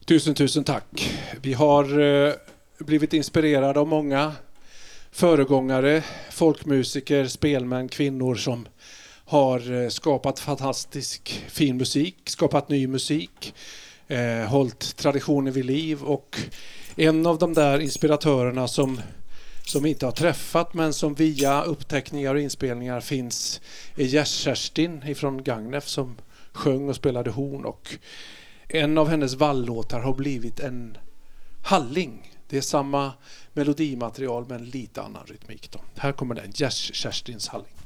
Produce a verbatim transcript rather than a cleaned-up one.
Tusen, tusen tack. Vi har eh, blivit inspirerade av många föregångare, folkmusiker, spelmän, kvinnor som har eh, skapat fantastisk fin musik, skapat ny musik, eh, hållit traditionen vid liv. Och en av de där inspiratörerna som, som inte har träffat men som via uppteckningar och inspelningar finns är Gers-Kerstin ifrån Gagnef som sjöng och spelade horn, och en av hennes vallåtar har blivit en halling. Det är samma melodimaterial men lite annan rytmik då. Här kommer den, Gers-Kerstins halling.